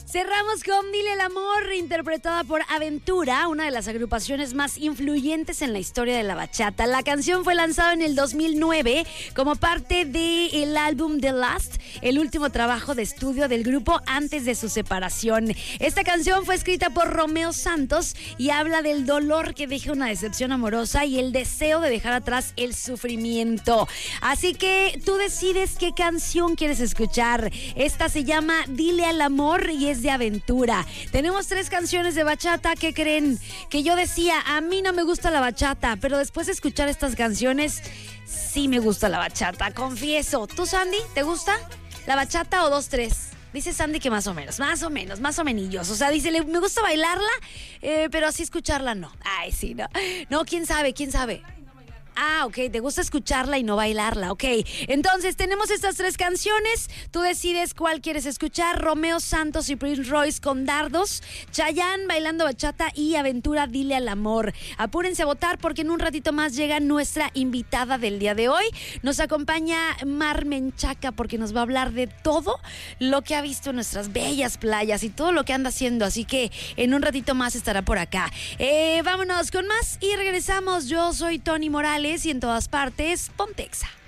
Cerramos con Dile el Amor, interpretada por Aventura, una de las agrupaciones más influyentes en la historia de la bachata. La canción fue lanzada en el 2009 como parte del álbum The Last, el último trabajo de estudio del grupo antes de su separación. Esta canción fue escrita por Romeo Santos y habla del dolor que deja una decepción amorosa y el deseo de dejar atrás el sufrimiento. Así que tú decides qué canción quieres escuchar. Esta se llama Dile al Amor y es de Aventura. Tenemos 3 canciones de bachata. ¿Qué creen? Que yo decía, a mí no me gusta la bachata, pero después de escuchar estas canciones, sí me gusta la bachata, confieso. ¿Tú, Sandy, te gusta la bachata o 2-3? Dice Sandy que más o menos, más o menillos. O sea, dice, me gusta bailarla, pero así escucharla no. Ay, sí, no. No, quién sabe. Ah, ok, te gusta escucharla y no bailarla, ok. Entonces, tenemos estas 3 canciones. Tú decides cuál quieres escuchar. Romeo Santos y Prince Royce con Dardos, Chayanne bailando bachata y Aventura, Dile al Amor. Apúrense a votar porque en un ratito más llega nuestra invitada del día de hoy. Nos acompaña Mar Menchaca porque nos va a hablar de todo lo que ha visto en nuestras bellas playas y todo lo que anda haciendo. Así que en un ratito más estará por acá. Vámonos con más y regresamos. Yo soy Tony Morales y en todas partes, Pontexa.